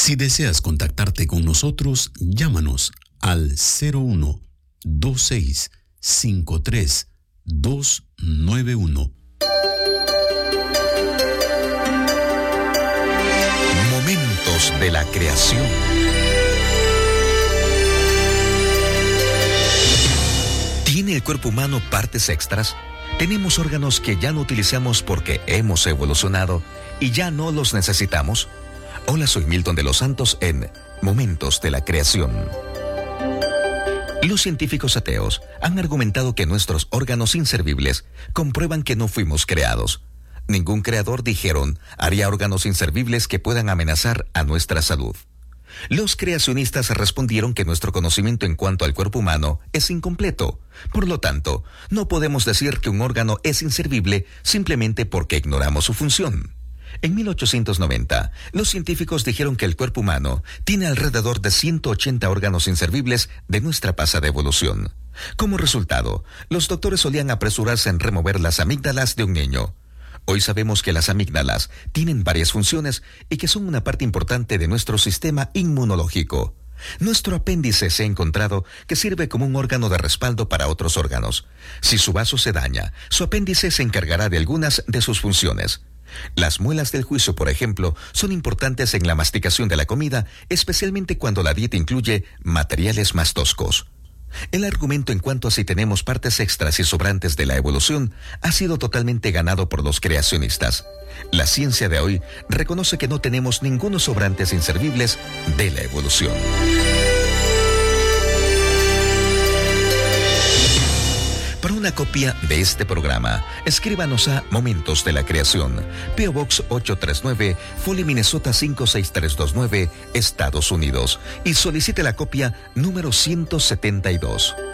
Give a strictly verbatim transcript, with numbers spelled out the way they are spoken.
Si deseas contactarte con nosotros, llámanos al cero uno dos seis cinco tres dos nueve uno. Momentos de la creación. ¿Tiene el cuerpo humano partes extras? ¿Tenemos órganos que ya no utilizamos porque hemos evolucionado y ya no los necesitamos? Hola, soy Milton de los Santos en Momentos de la Creación. Los científicos ateos han argumentado que nuestros órganos inservibles comprueban que no fuimos creados. Ningún creador, dijeron, haría órganos inservibles que puedan amenazar a nuestra salud. Los creacionistas respondieron que nuestro conocimiento en cuanto al cuerpo humano es incompleto. Por lo tanto, no podemos decir que un órgano es inservible simplemente porque ignoramos su función. En mil ochocientos noventa, los científicos dijeron que el cuerpo humano tiene alrededor de ciento ochenta órganos inservibles de nuestra pasada evolución. Como resultado, los doctores solían apresurarse en remover las amígdalas de un niño. Hoy sabemos que las amígdalas tienen varias funciones y que son una parte importante de nuestro sistema inmunológico. Nuestro apéndice se ha encontrado que sirve como un órgano de respaldo para otros órganos. Si su vaso se daña, su apéndice se encargará de algunas de sus funciones. Las muelas del juicio, por ejemplo, son importantes en la masticación de la comida, especialmente cuando la dieta incluye materiales más toscos. El argumento en cuanto a si tenemos partes extras y sobrantes de la evolución ha sido totalmente ganado por los creacionistas. La ciencia de hoy reconoce que no tenemos ningunos sobrantes inservibles de la evolución. Para una copia de este programa, escríbanos a Momentos de la Creación, P O Box ochocientos treinta y nueve, Foley, Minnesota cinco seis tres dos nueve, Estados Unidos, y solicite la copia número ciento setenta y dos.